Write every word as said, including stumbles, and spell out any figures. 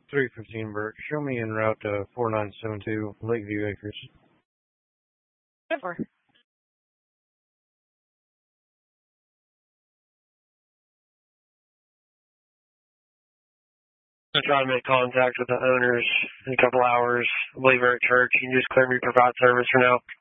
three fifteen Burke. Show me en route to four nine seven two Lakeview Acres. Over. I'll try to make contact with the owners in a couple hours. I believe we're at church. You can just clear me, provide service for now.